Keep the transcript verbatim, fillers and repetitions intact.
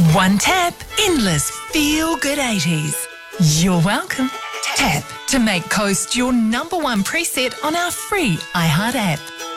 One tap, endless feel-good eighties. You're welcome. Tap to make Coast your number one preset on our free iHeart app.